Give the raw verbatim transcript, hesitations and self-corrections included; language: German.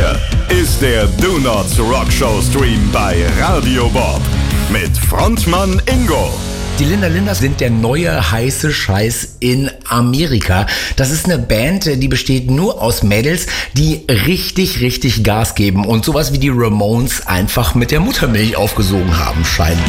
Hier ist der Do Not Rock Show Stream bei Radio Bob mit Frontmann Ingo. Die Linda Linders sind der neue heiße Scheiß in Amerika. Das ist eine Band, die besteht nur aus Mädels, die richtig, richtig Gas geben und sowas wie die Ramones einfach mit der Muttermilch aufgesogen haben scheinen.